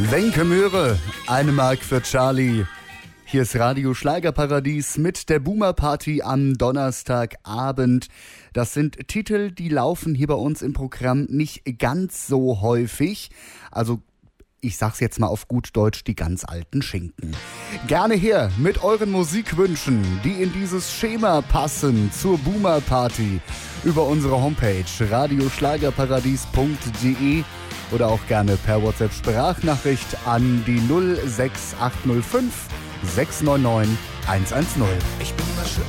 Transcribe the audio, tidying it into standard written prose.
Wenke Möhre, eine Mark für Charlie. Hier ist Radio Schlagerparadies mit der Boomer Party am Donnerstagabend. Das sind Titel, die laufen hier bei uns im Programm nicht ganz so häufig. Also ich sag's jetzt mal auf gut Deutsch, die ganz alten Schinken. Gerne her mit euren Musikwünschen, die in dieses Schema passen zur Boomer Party. Über unsere Homepage radioschlagerparadies.de oder auch gerne per WhatsApp-Sprachnachricht an die 06805 699 110. Ich bin erschüttert